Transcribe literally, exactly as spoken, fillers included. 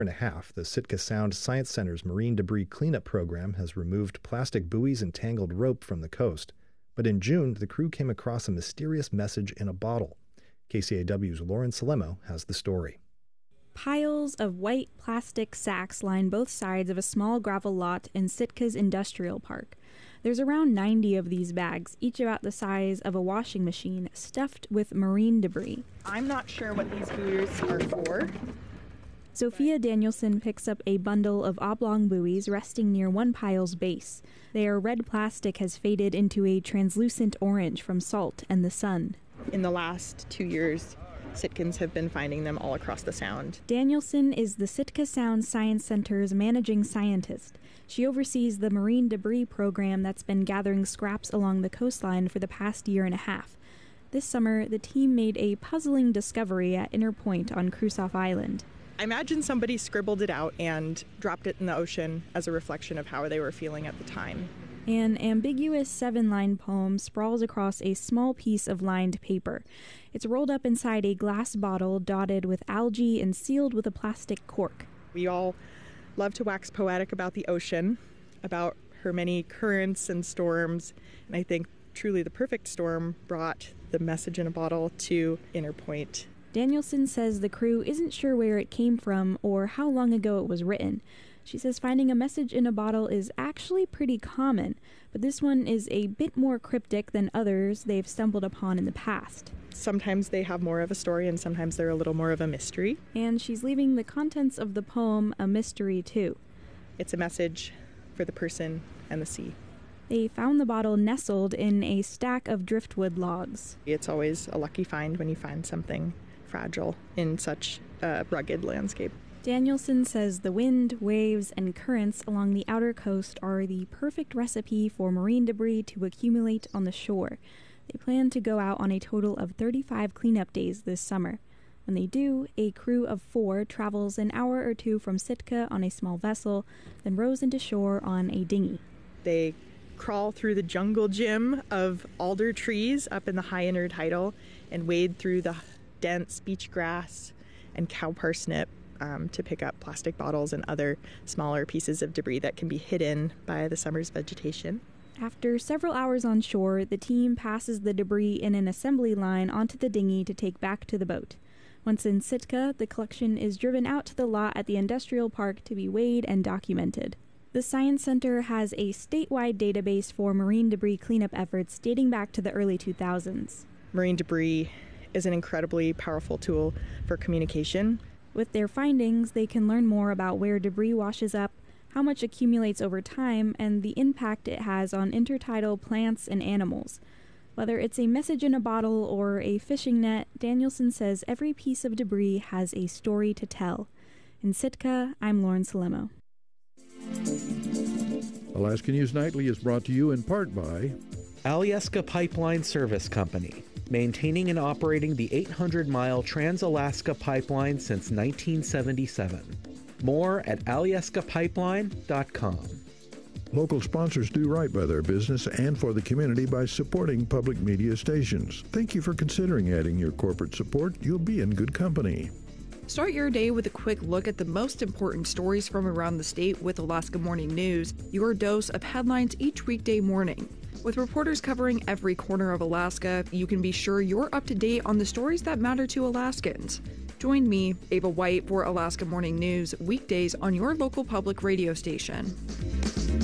and a half, the Sitka Sound Science Center's Marine Debris Cleanup Program has removed plastic buoys and tangled rope from the coast. But in June, the crew came across a mysterious message in a bottle. K C A W's Lauren Salemo has the story. Piles of white plastic sacks line both sides of a small gravel lot in Sitka's industrial park. There's around ninety of these bags, each about the size of a washing machine, stuffed with marine debris. I'm not sure what these buoys are for. Sophia Danielson picks up a bundle of oblong buoys resting near one pile's base. Their red plastic has faded into a translucent orange from salt and the sun. In the last two years, Sitkans have been finding them all across the Sound. Danielson is the Sitka Sound Science Center's managing scientist. She oversees the marine debris program that's been gathering scraps along the coastline for the past year and a half. This summer, the team made a puzzling discovery at Inner Point on Crusoe Island. I imagine somebody scribbled it out and dropped it in the ocean as a reflection of how they were feeling at the time. An ambiguous seven-line poem sprawls across a small piece of lined paper. It's rolled up inside a glass bottle dotted with algae and sealed with a plastic cork. We all love to wax poetic about the ocean, about her many currents and storms, and I think truly the perfect storm brought the message in a bottle to Inner Point. Danielson says the crew isn't sure where it came from or how long ago it was written. She says finding a message in a bottle is actually pretty common, but this one is a bit more cryptic than others they've stumbled upon in the past. Sometimes they have more of a story and sometimes they're a little more of a mystery. And she's leaving the contents of the poem a mystery too. It's a message for the person and the sea. They found the bottle nestled in a stack of driftwood logs. It's always a lucky find when you find something fragile in such a rugged landscape. Danielson says the wind, waves, and currents along the outer coast are the perfect recipe for marine debris to accumulate on the shore. They plan to go out on a total of thirty-five cleanup days this summer. When they do, a crew of four travels an hour or two from Sitka on a small vessel, then rows into shore on a dinghy. They crawl through the jungle gym of alder trees up in the high intertidal and wade through the dense beach grass and cow parsnip um, to pick up plastic bottles and other smaller pieces of debris that can be hidden by the summer's vegetation. After several hours on shore, the team passes the debris in an assembly line onto the dinghy to take back to the boat. Once in Sitka, the collection is driven out to the lot at the industrial park to be weighed and documented. The Science Center has a statewide database for marine debris cleanup efforts dating back to the early two thousands. Marine debris is an incredibly powerful tool for communication. With their findings, they can learn more about where debris washes up, how much accumulates over time, and the impact it has on intertidal plants and animals. Whether it's a message in a bottle or a fishing net, Danielson says every piece of debris has a story to tell. In Sitka, I'm Lauren Salemo. Alaska News Nightly is brought to you in part by Alyeska Pipeline Service Company, maintaining and operating the eight hundred mile Trans-Alaska Pipeline since nineteen seventy-seven. More at alyeska pipeline dot com. Local sponsors do right by their business and for the community by supporting public media stations. Thank you for considering adding your corporate support. You'll be in good company. Start your day with a quick look at the most important stories from around the state with Alaska Morning News, your dose of headlines each weekday morning. With reporters covering every corner of Alaska, you can be sure you're up to date on the stories that matter to Alaskans. Join me, Ava White, for Alaska Morning News, weekdays on your local public radio station.